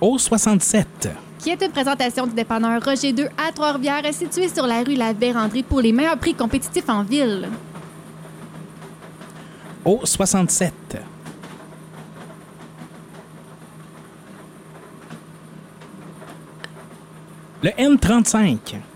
Au 67. Qui est une présentation du dépanneur Roger II à Trois-Rivières, situé sur la rue La Vérandrie pour les meilleurs prix compétitifs en ville. Au 67. Le N35.